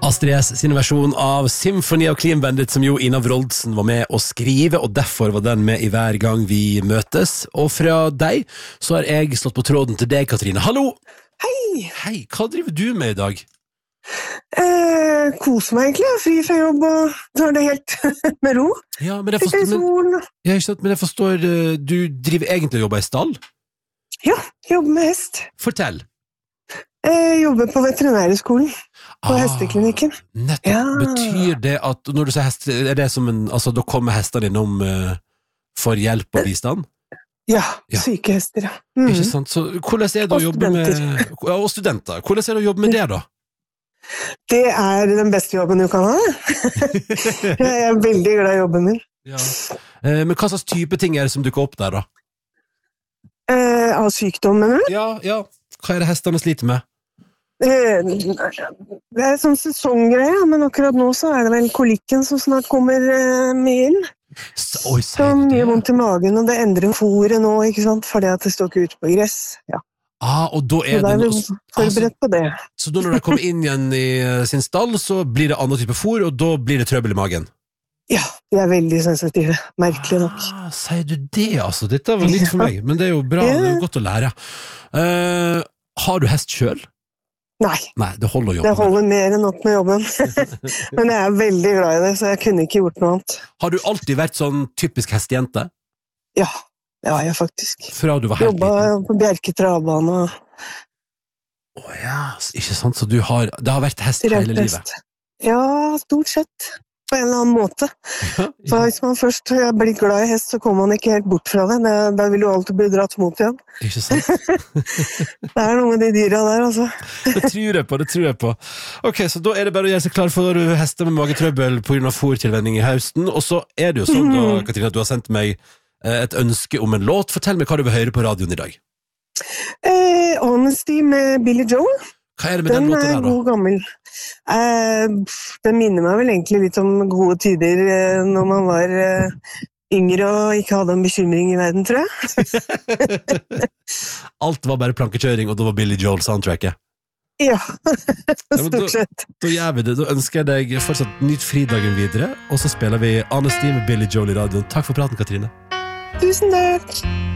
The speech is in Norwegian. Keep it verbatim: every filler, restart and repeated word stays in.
Astrid S sin versjon av Symphony of Clean Bandit, som jo Ina Wroldsen var med å skrive, og derfor var den med i hver gang vi møtes. Og fra deg så har jeg slått på tråden til deg, Katrine. Hallo! Hei! Hei, hva driver du med i dag? Eh, kos meg egentlig, jeg er fri fra jobb og tar det helt med ro. Ja, men jeg forstår, men, jeg, men jeg forstår, du driver egentlig og jobber i stall? Ja, jobber med hest. Fortell. Jeg jobber på veterinærskolen, på ah, hesteklinikken. Nettopp. Ja. Betyr det at, når du sier hest, er det som en, altså da kommer hestene innom uh, for hjelp og bistand? Ja, ja. Syke hester, ja. Mm. Ikke sant? Så hvordan er det å jobbe med... Ja, og studenter. Hvordan er det å jobbe med det da? Det er den beste jobben du kan ha. Jeg er veldig glad i jobben min. Ja. Eh, men hva slags type ting er det som dukker opp der da? Eh, av sykdommen, eller? Ja, ja. Hva er det hestene sliter med? Det er sånn sesonggreie, men akkurat nå så er det vel kolikken som snart kommer mye inn. Så, oi, så mye vondt i magen, og det endrer fôret nå, ikke sant? Fordi at det står ikke ute på gress. Ja. Ah, og da er, så da er det vi forberedt på det. Så da når de kommer inn igjen i sin stall, så blir det andre type fôr, og da blir det trøbbel i magen? Ja, de er veldig sensitive, merkelig nok. Ah, sier du det, altså? Dette var litt for meg, men det er jo bra, ja. Det er jo godt å lære. Uh, har du hest selv? Nei. Nei, det holder å jobbe. Det holder mer enn nok med jobben. Men jeg er veldig glad i det, så jeg kunne ikke gjort noe annet. Har du alltid vært sånn typisk hestejente? Ja, det har jeg faktisk. Fra du var helt Jobbet liten? Jobbet på Bjerke Travbane. Åh oh, ja, ikke sant, så du har, det har vært hest hele livet? Ja, stort sett. På en eller annen måte. Ja, ja. Så hvis man først blir glad i hest, så kommer man ikke helt bort fra det. Da vil du alltid bli dratt mot igjen. Ikke sant? Det er noe med de dyra der, altså. Det tror jeg på, det tror jeg på. Ok, så da er det bare å gjøre seg klar for hester med magetrøbbel på grunn av fôrtilvenning i høsten. Og så er det jo sånn, da, Katrine, at du har sendt meg et ønske om en låt. Fortell meg hva du vil høre på radioen i dag. Eh, Honesty med Billy Joel. Hva er det med den, den låten der, da? Den er god gammel. Eh, den minner meg vel egentlig litt om gode tider eh, når man var eh, yngre og ikke hadde en bekymring i verden, tror jeg. Alt var bare plankekjøring, og da var Billy Joel soundtracket. Ja, stort sett. Da, da gjør vi det. Da ønsker jeg deg fortsatt nyt fridagen videre, og så spiller vi Honesty med Billy Joel i radioen. Takk for praten, Katrine. Tusen takk.